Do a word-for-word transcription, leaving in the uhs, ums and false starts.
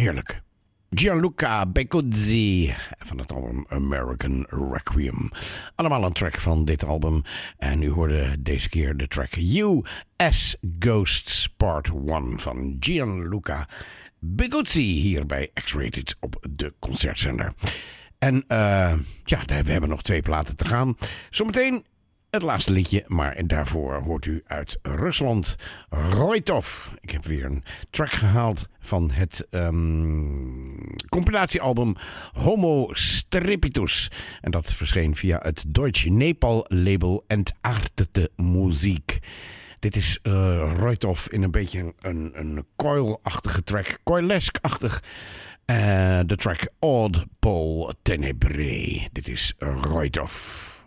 Heerlijk. Gianluca Beccozzi van het album American Requiem. Allemaal een track van dit album. En u hoorde deze keer de track U S Ghosts Part één van Gianluca Beccozzi hier bij X-Rated op de Concertzender. En uh, ja, we hebben nog twee platen te gaan. Zometeen het laatste liedje, maar daarvoor hoort u uit Rusland Roitov. Ik heb weer een track gehaald van het um, compilatiealbum Homo Strepitus. En dat verscheen via het Deutsche Nepal label Entartete Musik. Dit is uh, Roitov in een beetje een, een coil-achtige track, coilesk-achtig. Uh, de track Odd Pole Tenebrae. Dit is Roitov.